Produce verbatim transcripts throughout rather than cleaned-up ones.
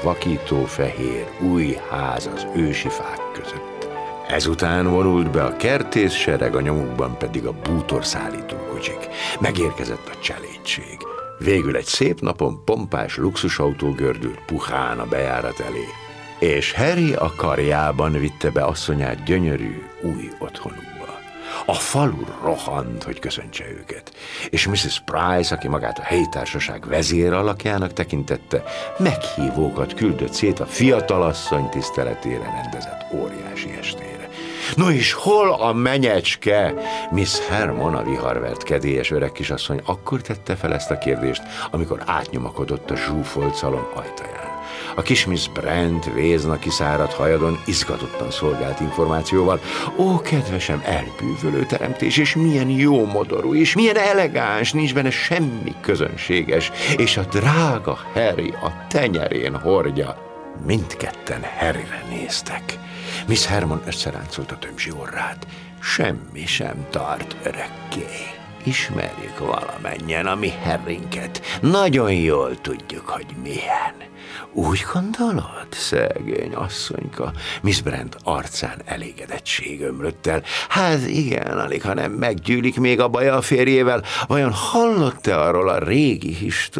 vakító fehér új ház az ősi fák között. Ezután vonult be a kertész sereg, a nyomukban pedig a bútorszállító kocsik. Megérkezett a cselédség. Végül egy szép napon pompás luxusautó gördült puhán a bejárat elé, és Harry a karjában vitte be asszonyát gyönyörű új otthonukba. A falu rohant, hogy köszöntse őket, és missziz Price, aki magát a helyi társaság vezér alakjának tekintette, meghívókat küldött szét a fiatalasszony tiszteletére rendezett óriási estére. No és hol a menyecske? Miss Harmon, a viharvert kedélyes öreg kisasszony akkor tette fel ezt a kérdést, amikor átnyomakodott a zsúfolt szalon ajtaján. A kis Miss Brent vézna kiszáradt hajadon izgatottan szolgált információval. Ó, kedvesem, elbűvölő teremtés, és milyen jó modorú, és milyen elegáns, nincs benne semmi közönséges, és a drága Harry a tenyerén hordja. Mindketten Harryre néztek. Miss Harmon összeráncolt a tömzsi orrát. Semmi sem tart örökké. Ismerjük valamennyien a mi Harrynket. Nagyon jól tudjuk, hogy milyen. Úgy gondolod, szegény asszonyka? Miss Brent arcán elégedettség ömlött el. Hát igen, alig, ha nem meggyűlik még a baja a férjével. Vajon hallott-e arról a régi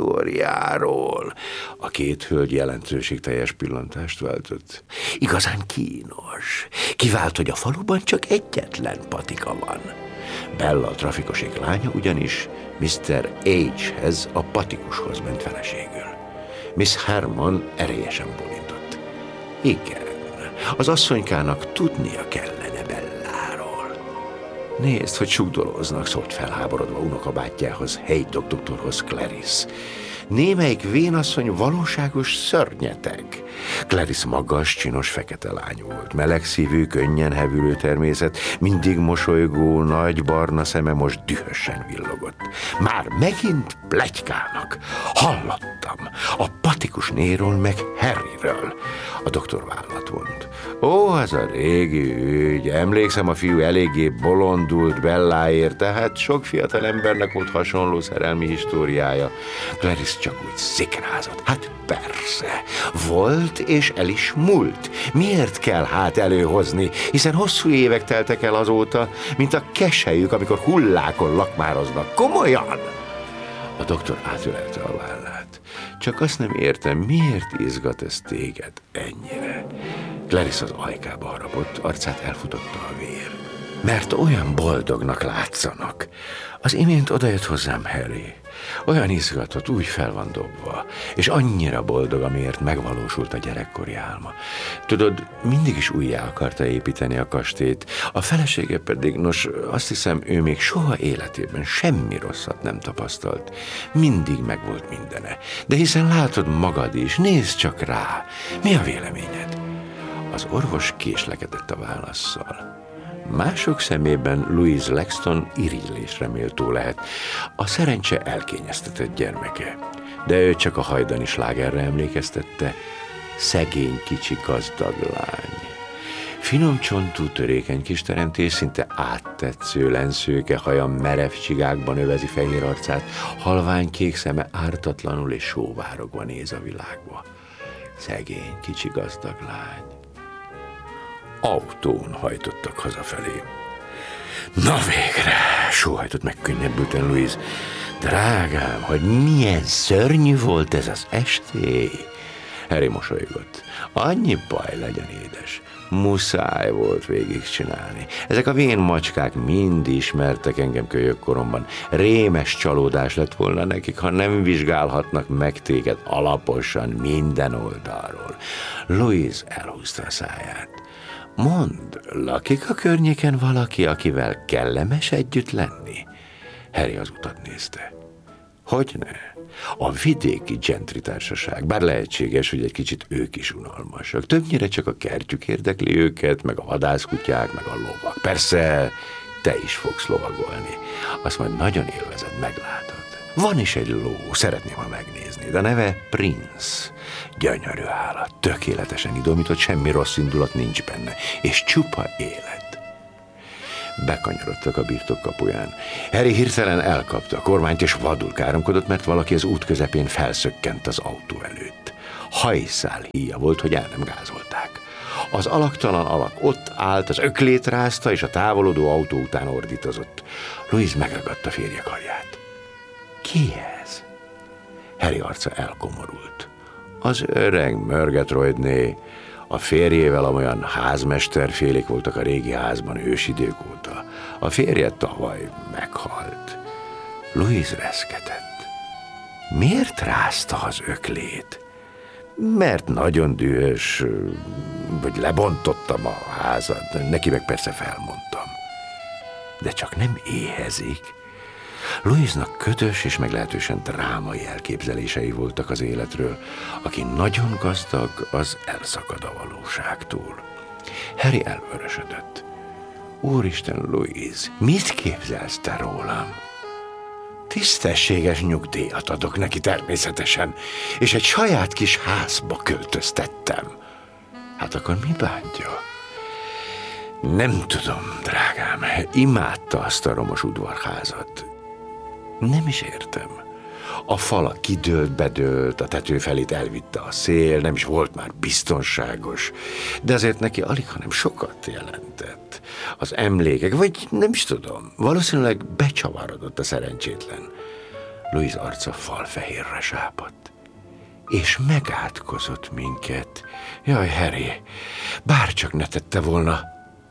históriáról? A két hölgy jelentőségteljes pillantást váltott. Igazán kínos. Kivált, hogy a faluban csak egyetlen patika van. Bella, a trafikosék lánya ugyanis miszter H-hez, a patikushoz ment feleségül. Miss Harmon erélyesen bólintott. Igen, az asszonykának tudnia kellene Belláról. Nézd, hogy sugdolóznak, szólt felháborodva unokabátyjához, Haydock doktorhoz Clarice. Némelyik vénasszony valóságos szörnyeteg. Clarice magas, csinos, fekete lány volt. Melegszívű, könnyen hevülő természet, mindig mosolygó, nagy barna szeme most dühösen villogott. Már megint pletykálnak. Hallottam. A patikus néról meg Harryről. A doktor vállat vont. Ó, az a régi ügy. Emlékszem, a fiú eléggé bolondult Belláért, tehát sok fiatal embernek volt hasonló szerelmi históriája. Clarice csak úgy szikrázott. Hát persze, volt és el is múlt. Miért kell hát előhozni, hiszen hosszú évek teltek el azóta, mint a keselyük, amikor hullákon lakmároznak. Komolyan! A doktor átölelte a vállát. Csak azt nem értem, miért izgat ez téged ennyire? Clarice az ajkába harapott, arcát elfutotta a vér. Mert olyan boldognak látszanak. Az imént odajött hozzám Harry. Olyan izgatott, úgy fel van dobva, és annyira boldog, amiért megvalósult a gyerekkori álma. Tudod, mindig is újjá akarta építeni a kastélyt, a felesége pedig, nos, azt hiszem, ő még soha életében semmi rosszat nem tapasztalt. Mindig megvolt mindene. De hiszen látod magad is, nézd csak rá. Mi a véleményed? Az orvos késlekedett a válasszal. Mások szemében Louise Lexton irigylésre méltó lehet, a szerencse elkényeztetett gyermeke. De ő csak a hajdani slágerre emlékeztette, szegény kicsi gazdag lány. Finom csontú, törékeny kis teremtés, szinte áttetsző lenszőke haja merev csigákban övezi fehér arcát, halvány kék szeme ártatlanul és sóvárogva néz a világba. Szegény kicsi gazdag lány. Autón hajtottak hazafelé. Na végre, sóhajtott megkönnyebbülten Louise. Drágám, hogy milyen szörnyű volt ez az esté. Harry mosolygott. Annyi baj legyen, édes. Muszáj volt végigcsinálni. Ezek a vén macskák mind ismertek engem kölyökkoromban. Rémes csalódás lett volna nekik, ha nem vizsgálhatnak meg téged alaposan minden oldalról. Louise elhúzta a száját. Mondd, lakik a környéken valaki, akivel kellemes együtt lenni? Harry az utat nézte. Hogyne? A vidéki gentry társaság, bár lehetséges, hogy egy kicsit ők is unalmasak. Többnyire csak a kertjük érdekli őket, meg a vadászkutyák, meg a lovak. Persze, te is fogsz lovagolni. Azt majd nagyon élvezed, meglátod. Van is egy ló, szeretném, ha megnézni, de a neve Prince. Gyönyörű állat, tökéletesen idomított, semmi rossz indulat nincs benne, és csupa élet. Bekanyarodtak a birtok kapuján. Harry hirtelen elkapta a kormányt, és vadul káromkodott, mert valaki az út közepén felszökkent az autó előtt. hajszál híja volt, hogy el nem gázolták. Az alaktalan alak ott állt, az öklét rázta, és a távolodó autó után ordítozott. Louise megragadta férje karját. Ki ez? Harry arca elkomorult. Az öreg Murgatroydné, a férjével amolyan házmesterfélék voltak a régi házban ősidők óta. A férje tavaly meghalt. Louise reszketett. Miért rázta az öklét? Mert nagyon dühös, vagy lebontottam a házat, neki meg persze felmondtam. De csak nem éhezik. Louise-nak ködös és meglehetősen drámai elképzelései voltak az életről. Aki nagyon gazdag, az elszakad a valóságtól. Harry elvörösödött. Úristen, Louise, mit képzelsz te rólam? Tisztességes nyugdíjat adok neki természetesen, és egy saját kis házba költöztettem. Hát akkor mi bántja? Nem tudom, drágám, imádta azt a romos udvarházat. Nem is értem. A fala kidőlt, bedőlt, a tető felét elvitte a szél, nem is volt már biztonságos, de azért neki alig, hanem sokat jelentett. Az emlékek, vagy nem is tudom, valószínűleg becsavarodott a szerencsétlen. Louise arca falfehérre sápadt, és megátkozott minket. Jaj, Harry, bárcsak ne tette volna.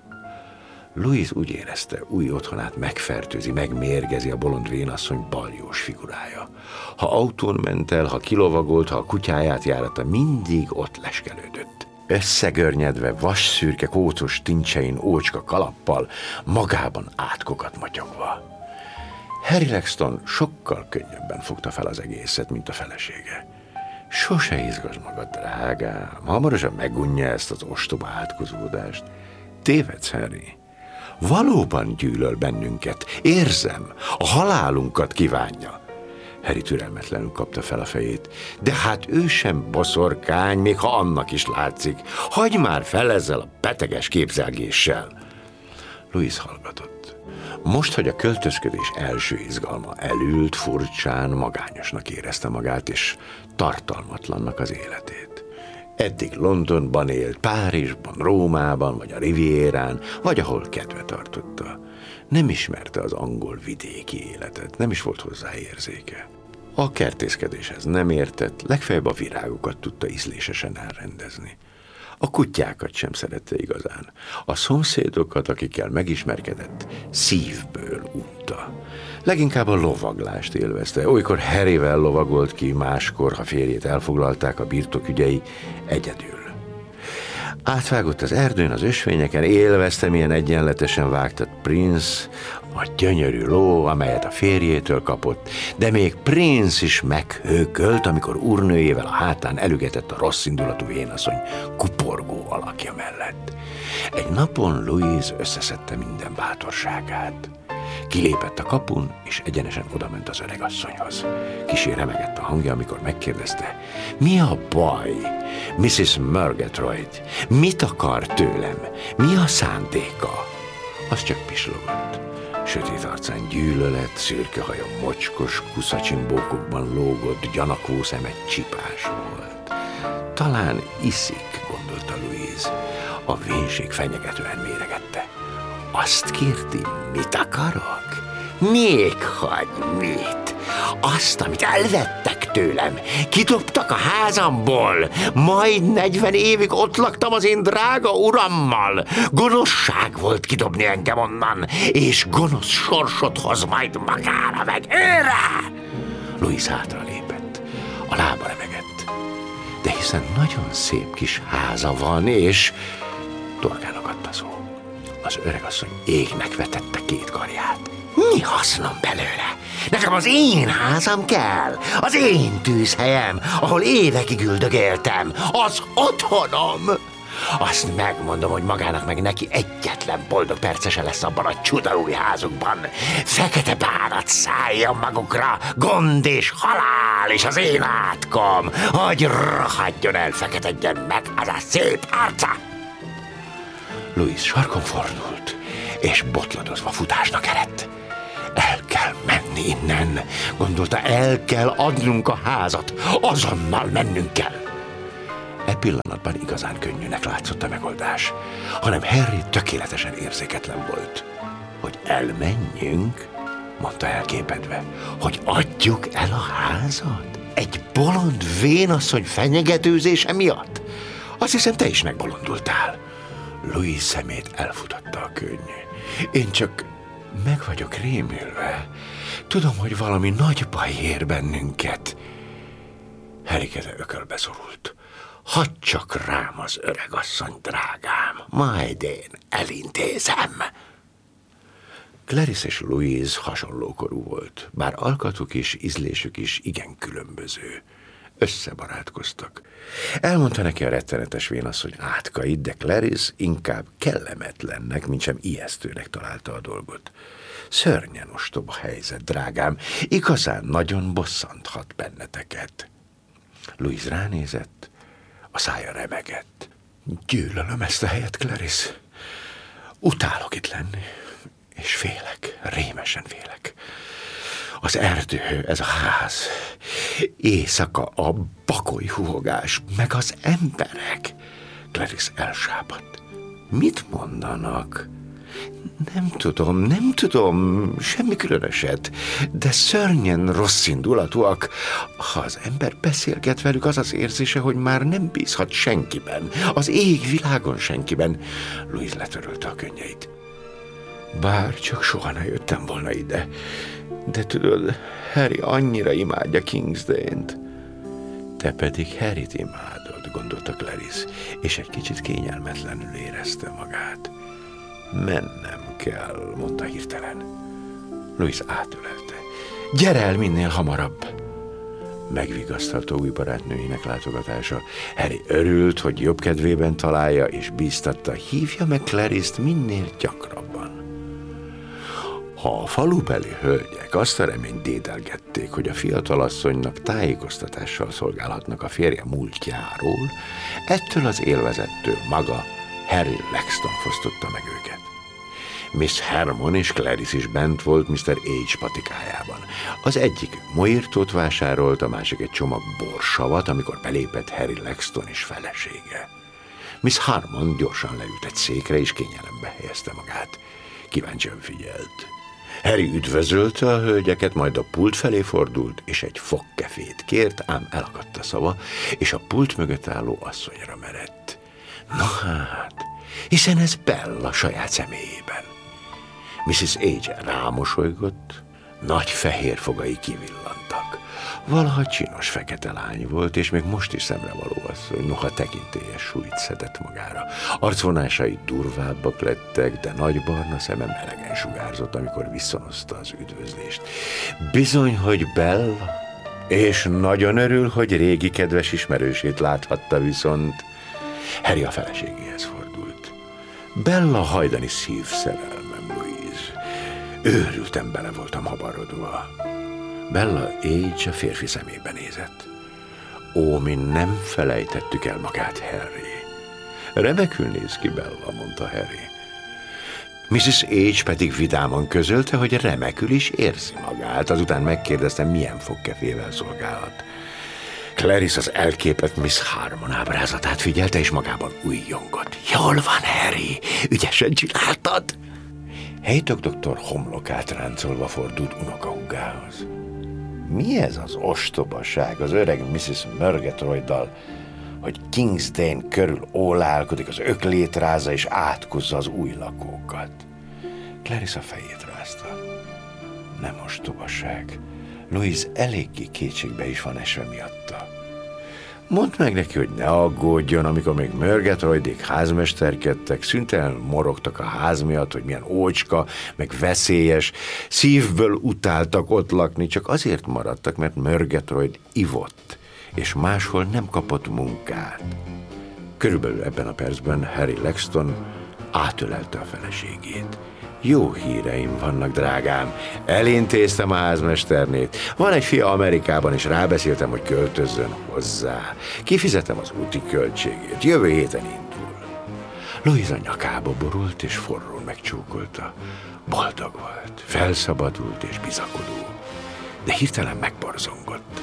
Louise úgy érezte, új otthonát megfertőzi, megmérgezi a bolond vénasszony baljós figurája. Ha autón ment el, ha kilovagolt, ha a kutyáját járata, mindig ott leskelődött. Összegörnyedve, vasszürke, kócos tincsein, ócska kalappal, magában átkokat matyogva. Harry Lexton sokkal könnyebben fogta fel az egészet, mint a felesége. Sose izgasd magad, drágám, hamarosan megunja ezt az ostoba átkozódást. Tévedsz, Harry. Valóban gyűlöl bennünket, érzem, a halálunkat kívánja. Harry türelmetlenül kapta fel a fejét. De hát ő sem boszorkány, még ha annak is látszik. Hagyj már fel ezzel a beteges képzelgéssel. Louise hallgatott. Most, hogy a költözködés első izgalma elült, furcsán, magányosnak érezte magát, és tartalmatlannak az életét. Eddig Londonban élt, Párizsban, Rómában, vagy a Rivierán, vagy ahol kedve tartotta. Nem ismerte az angol vidéki életet, nem is volt hozzá érzéke. A kertészkedéshez nem értett, legfeljebb a virágokat tudta ízlésesen elrendezni. A kutyákat sem szerette igazán. A szomszédokat, akikkel megismerkedett, szívből unta. Leginkább a lovaglást élvezte. Olykor Harryvel lovagolt ki, máskor, ha férjét elfoglalták a birtokügyei, egyedül. Átvágott az erdőn, az ösvényeken, élvezte, milyen egyenletesen vágtat Prince, a gyönyörű ló, amelyet a férjétől kapott, de még Prince is meghőkölt, amikor úrnőjével a hátán elügetett a rosszindulatú vénasszony kuporgó alakja mellett. Egy napon Louise összeszedte minden bátorságát. Kilépett a kapun, és egyenesen odament az öregasszonyhoz. Kissé remegett a hangja, amikor megkérdezte, mi a baj, missziz Murgatroyd? Mit akar tőlem? Mi a szándéka? Az csak pislogott. Sötét arcán gyűlölet, szürke haja mocskos, kuszacsimbókokban lógott, gyanakvó szeme csipás volt. Talán iszik, gondolta Louise. A vénség fenyegetően méregette. Azt kérti, mit akarok? Még hagy mit? Azt, amit elvettek tőlem, kidobtak a házamból, majd negyven évig ott laktam az én drága urammal. Gonoszság volt kidobni engem onnan, és gonosz sorsot hoz majd magára meg őre. Louise hátra lépett, a lába remegett, de hiszen nagyon szép kis háza van, és torkán akadt a szó. Az öregasszony égnek vetette két karját. Mi hasznom belőle? Nekem az én házam kell, az én tűzhelyem, ahol évekig üldögéltem, az otthonom. Azt megmondom, hogy magának meg neki egyetlen boldog percese lesz abban a csuda új házukban. Fekete bánat szálljon magukra, gond és halál, és az én átkom, hogy rohadjon el, feketedjen meg az a szép arca. Louise sarkon fordult, és botladozva futásnak eredt. El kell menni innen, gondolta, el kell adnunk a házat, azonnal mennünk kell. E pillanatban igazán könnyűnek látszott a megoldás, hanem Harry tökéletesen érzéketlen volt. Hogy elmenjünk, mondta elképedve, hogy adjuk el a házat? Egy bolond vénasszony fenyegetőzése miatt? Azt hiszem, te is megbolondultál. Louise szemét elfutotta a könny. Én csak meg vagyok rémülve. Tudom, hogy valami nagy baj ér bennünket. Harry keze ökölbe szorult. Hadd csak rám az öregasszony, drágám, majd én elintézem. Clarice és Louise hasonlókorú volt, bár alkatuk és ízlésük is igen különböző. Összebarátkoztak. Elmondta neki a rettenetes vénasszony átkait, de Clarice inkább kellemetlennek, mintsem ijesztőnek találta a dolgot. Szörnyen ostoba helyzet, drágám, igazán nagyon bosszanthat benneteket. Louise ránézett, a szája remegett. Gyűlölöm ezt a helyet, Clarice. Utálok itt lenni, és félek, rémesen félek. Az erdő, ez a ház, éjszaka a bagoly húgás, meg az emberek. Clarice elsápadt. Mit mondanak? Nem tudom, nem tudom, semmi különöset, de szörnyen rosszindulatúak. Ha az ember beszélget velük, az az érzése, hogy már nem bízhat senkiben, az ég világon senkiben. Louise letörölte a könnyeit. Bár csak soha ne jöttem volna ide, de tudod, Harry annyira imádja Kingsdale-t. Te pedig Harryt imádod, gondolta Clarice, és egy kicsit kényelmetlenül érezte magát. Mennem kell, mondta hirtelen. Louise átölelte. Gyere el minél hamarabb! Megvigasztalta új barátnőinek látogatása. Harry örült, hogy jobb kedvében találja, és bíztatta, hívja meg Clarice-t minél gyakrabban. Ha a falubeli hölgyek azt a reményt dédelgették, hogy a fiatalasszonynak tájékoztatással szolgálhatnak a férje múltjáról, ettől az élvezettől maga Harry Lexton fosztotta meg őket. Miss Harmon és Clarice is bent volt miszter H patikájában. Az egyik moirtót vásárolt, a másik egy csomag borsavat, amikor belépett Harry Lexton és felesége. Miss Harmon gyorsan leült egy székre, és kényelembe helyezte magát. Kíváncsian figyelt. Harry üdvözölte a hölgyeket, majd a pult felé fordult, és egy fogkefét kért, ám elakadt a szava, és a pult mögött álló asszonyra merett. Na hát, hiszen ez Bella saját személyében. miszisz H rámosolygott, nagy fehér fogai kivillantak. Valaha csinos fekete lány volt, és még most is szemrevaló asszony, noha tekintélyes súlyt szedett magára. Arcvonásai durvábbak lettek, de nagy barna szeme melegen sugárzott, amikor visszanozta az üdvözlést. Bizony, hogy Bella, és nagyon örül, hogy régi kedves ismerősét láthatta viszont. Harry a feleségéhez fordult. Bella hajdani szívszerelmem, Louise. Őrültem bele voltam habarodva. Bella H a férfi szemébe nézett. Ó, mi nem felejtettük el magát, Harry. Remekül néz ki, Bella, mondta Harry. miszisz H pedig vidáman közölte, hogy remekül is érzi magát. Azután megkérdeztem, milyen fogkefével szolgálhat. Clarice az elképett Miss Harmon ábrázatát figyelte, és magában újjongott. Jól van, Harry, ügyesen csináltad. Haydock doktor homlokát ráncolva fordult unokahúgához. Mi ez az ostobaság az öreg miszisz Murgatroyddal, hogy Kingsdale körül ólálkodik, az öklét rázza és átkozza az új lakókat? Clarice a fejét rázta. Nem ostobaság. Louise eléggé kétségbe is van esve miatta. Mondd meg neki, hogy ne aggódjon, amikor még Murgatroydék házmesterkedtek, szüntelen morogtak a ház miatt, hogy milyen ócska, meg veszélyes, szívből utáltak ott lakni, csak azért maradtak, mert Murgatroyd ivott, és máshol nem kapott munkát. Körülbelül ebben a percben Harry Lexton átölelte a feleségét. Jó híreim vannak, drágám. Elintéztem a házmesternét. Van egy fia Amerikában, és rábeszéltem, hogy költözzön hozzá. Kifizetem az úti költségét. Jövő héten indul. Louise a nyakába borult, és forrón megcsókolta. Boldog volt, felszabadult és bizakodó. De hirtelen megborzongott.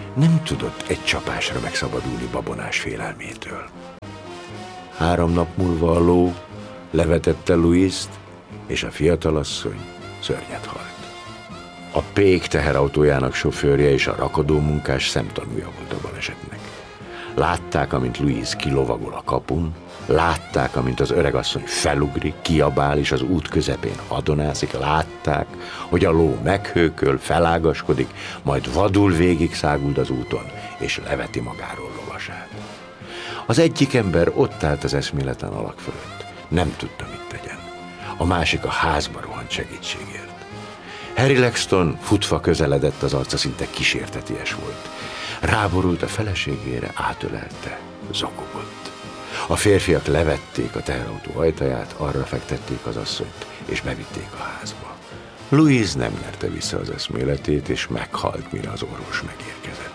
nem tudott egy csapásra megszabadulni babonás félelmétől. Három nap múlva a ló levetette Louist, és a fiatalasszony szörnyet halt. A pék teherautójának sofőrje és a rakodó munkás szemtanúja volt a balesetnek. Látták, amint Louise kilovagol a kapun, látták, amint az öregasszony felugrik, kiabál, és az út közepén hadonászik, látták, hogy a ló meghőköl, felágaskodik, majd vadul végig száguld az úton, és leveti magáról lovasát. Az egyik ember ott állt az eszméletlen alak fölött. Nem tudta, mit tegyen. A másik a házba rohant segítségért. Harry Lexton futva közeledett, az arca szinte kísérteties volt. Ráborult a feleségére, átölelte, zokogott. A férfiak levették a teherautó ajtaját, arra fektették az asszonyt, és bevitték a házba. Louise nem nyerte vissza az eszméletét, és meghalt, mire az orvos megérkezett.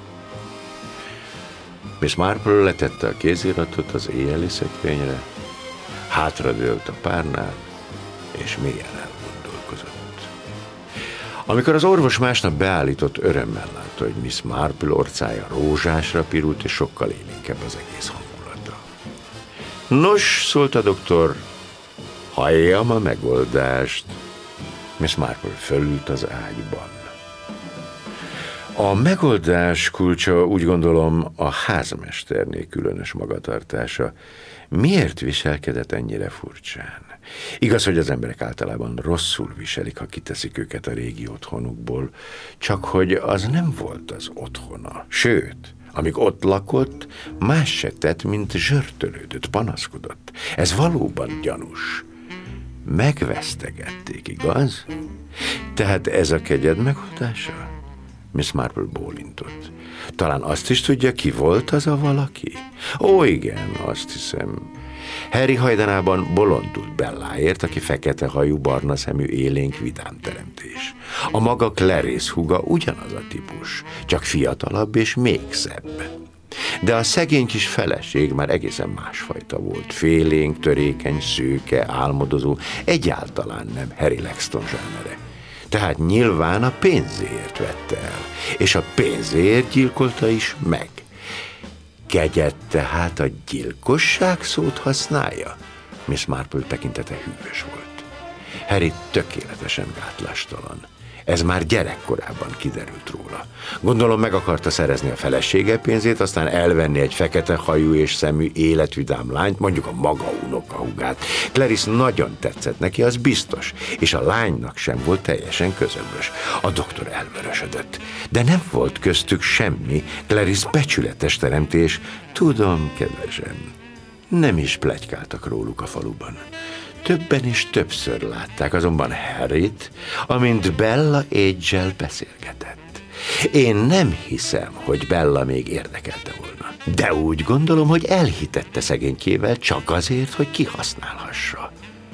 Miss Marple letette a kéziratot az éjjeli szekrényre, hátradőlt a párnán, és mélyen elgondolkozott. Amikor az orvos másnap beállított, örömmel látta, hogy Miss Marple orcája rózsásra pirult, és sokkal élénkebb az egész hangulata. Nos, szólt a doktor, halljam a megoldást. Miss Marple fölült az ágyban. A megoldás kulcsa, úgy gondolom, a házmesterné különös magatartása. Miért viselkedett ennyire furcsán? Igaz, hogy az emberek általában rosszul viselik, ha kiteszik őket a régi otthonukból, csak hogy az nem volt az otthona. Sőt, amíg ott lakott, más se tett, mint zsörtölődött, panaszkodott. Ez valóban gyanús. Megvesztegették, igaz? Tehát ez a kegyed megoldása? Miss Marple bólintott. Talán azt is tudja, ki volt az a valaki? Ó, igen, azt hiszem. Harry hajdanában bolondult Belláért, aki fekete hajú, barna szemű, élénk, vidám teremtés. A maga Clarice húga ugyanaz a típus, csak fiatalabb és még szebb. De a szegény kis feleség már egészen másfajta volt. Félénk, törékeny, szőke, álmodozó, egyáltalán nem Harry Lexton zsánere. Tehát nyilván a pénzéért vette el, és a pénzéért gyilkolta is meg. Kegyed tehát a gyilkosság szót használja? Miss Marple tekintete hűvös volt. Harry tökéletesen gátlástalan. Ez már gyerekkorában kiderült róla. Gondolom meg akarta szerezni a felesége pénzét, aztán elvenni egy fekete hajú és szemű életvidám lányt, mondjuk a maga unokahúgát. Clarice nagyon tetszett neki, az biztos, és a lánynak sem volt teljesen közömbös. A doktor elvörösödött, de nem volt köztük semmi. Clarice becsületes teremtés. Tudom, kedvesem, nem is pletykáltak róluk a faluban. Többen is többször látták azonban Harryt, amint Bella Age-el beszélgetett. Én nem hiszem, hogy Bella még érdekelte volna. De úgy gondolom, hogy elhitette szegénykével csak azért, hogy kihasználhassa.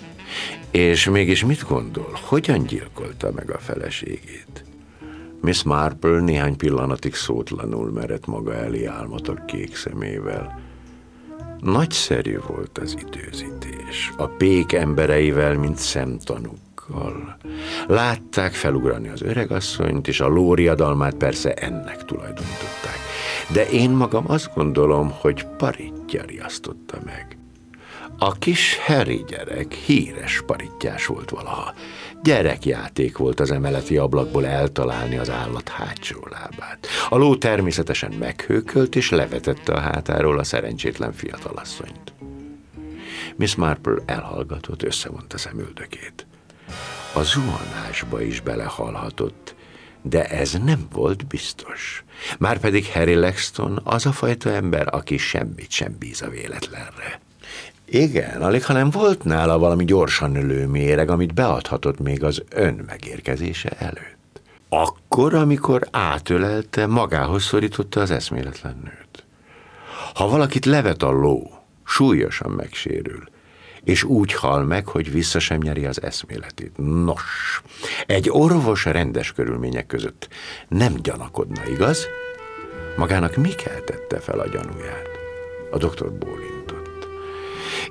És mégis mit gondol, hogyan gyilkolta meg a feleségét? Miss Marple néhány pillanatig szótlanul merett maga elé álmodtak kék szemével. Nagyszerű volt az időzítés, a pék embereivel, mint szemtanúkkal. Látták felugrani az öregasszonyt, és a ló riadalmát persze ennek tulajdonították. De én magam azt gondolom, hogy paritja riasztotta meg. A kis Harry gyerek híres parittyás volt valaha. Gyerekjáték volt az emeleti ablakból eltalálni az állat hátsó lábát. A ló természetesen meghőkölt, és levetette a hátáról a szerencsétlen fiatalasszonyt. Miss Marple elhallgatott, összevonta szemöldökét. A zuhanásba is belehallhatott, de ez nem volt biztos. Márpedig Harry Lexton az a fajta ember, aki semmit sem bíz a véletlenre. Igen, alig, hanem volt nála valami gyorsan nőlő méreg, amit beadhatott még az ön megérkezése előtt. Akkor, amikor átölelte, magához szorította az eszméletlen nőt. Ha valakit levet a ló, súlyosan megsérül, és úgy hal meg, hogy vissza sem nyeri az eszméletét. Nos, egy orvos rendes körülmények között nem gyanakodna, igaz? Magának mi keltette fel a gyanúját? A doktor bólintott.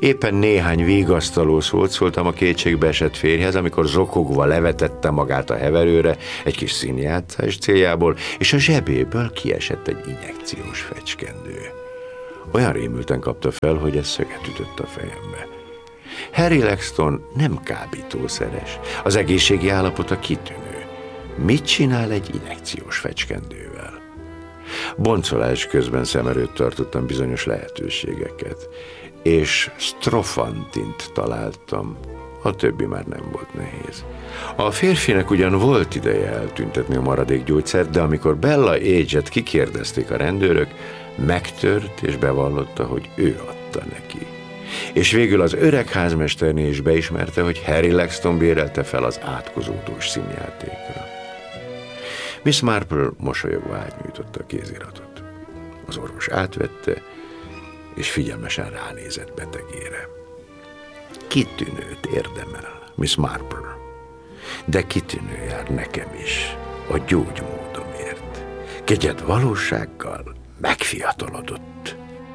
Éppen néhány vigasztaló szót szóltam a kétségbe esett férjhez, amikor zokogva levetette magát a heverőre egy kis színjátszás céljából, és a zsebéből kiesett egy injekciós fecskendő. Olyan rémülten kapta fel, hogy ez szöget ütött a fejembe. Harry Lexton nem kábítószeres, az egészségi állapota kitűnő. Mit csinál egy injekciós fecskendővel? Boncolás közben szem előtt tartottam bizonyos lehetőségeket, és strofantint találtam, a többi már nem volt nehéz. A férfinek ugyan volt ideje eltüntetni a maradék gyógyszert, de amikor Bella Age-et kikérdezték a rendőrök, megtört és bevallotta, hogy ő adta neki. És végül az öreg házmesterné is beismerte, hogy Harry Lexton bérelte fel az átkozódós színjátékra. Miss Marple mosolyogva átnyújtotta a kéziratot. Az orvos átvette, és figyelmesen ránézett betegére. Kitűnőt érdemel, Miss Marple, de kitűnő jár nekem is a gyógymódomért. Kegyed valósággal megfiatalodott.